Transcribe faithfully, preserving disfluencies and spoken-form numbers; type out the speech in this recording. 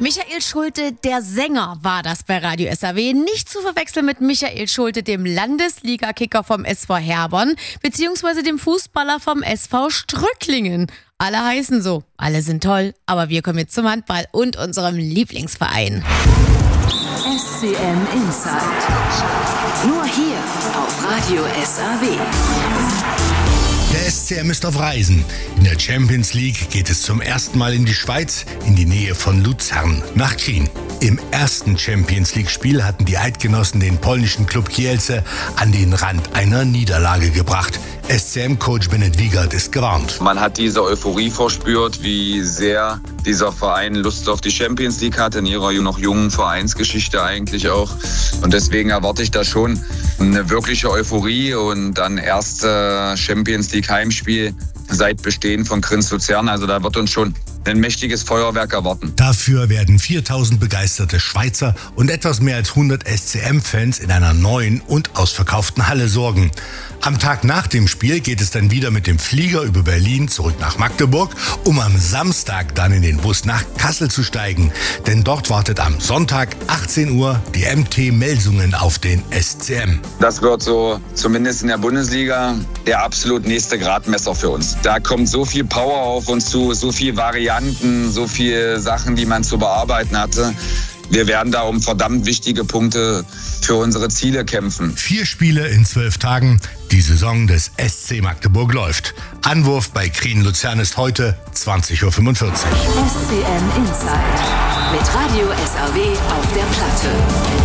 Michael Schulte, der Sänger, war das bei Radio S A W. Nicht zu verwechseln mit Michael Schulte, dem Landesliga-Kicker vom S V Herborn, beziehungsweise dem Fußballer vom S V Ströcklingen. Alle heißen so, alle sind toll, aber wir kommen jetzt zum Handball und unserem Lieblingsverein. S C M Insight. Nur hier auf Radio S A W. Der S C M ist auf Reisen. In der Champions League geht es zum ersten Mal in die Schweiz, in die Nähe von Luzern, nach Kien. Im ersten Champions League-Spiel hatten die Eidgenossen den polnischen Klub Kielce an den Rand einer Niederlage gebracht. S C M-Coach Bennett Wiegert ist gewarnt. Man hat diese Euphorie verspürt, wie sehr dieser Verein Lust auf die Champions League hat, in ihrer noch jungen Vereinsgeschichte eigentlich auch. Und deswegen erwarte ich da schon eine wirkliche Euphorie und dann erste Champions League Heimspiel seit Bestehen von Kriens Luzern. Also da wird uns schon ein mächtiges Feuerwerk erwarten. Dafür werden viertausend begeisterte Schweizer und etwas mehr als hundert S C M-Fans in einer neuen und ausverkauften Halle sorgen. Am Tag nach dem Spiel geht es dann wieder mit dem Flieger über Berlin zurück nach Magdeburg, um am Samstag dann in den Bus nach Kassel zu steigen. Denn dort wartet am Sonntag achtzehn Uhr die M T Melsungen auf den S C M. Das wird so, zumindest in der Bundesliga, der absolut nächste Gradmesser für uns. Da kommt so viel Power auf uns zu, so viel Varianten, so viele Sachen, die man zu bearbeiten hatte. Wir werden da um verdammt wichtige Punkte für unsere Ziele kämpfen. Vier Spiele in zwölf Tagen. Die Saison des S C Magdeburg läuft. Anwurf bei Kriens Luzern ist heute zwanzig Uhr fünfundvierzig. S C M Insight mit Radio S A W auf der Platte.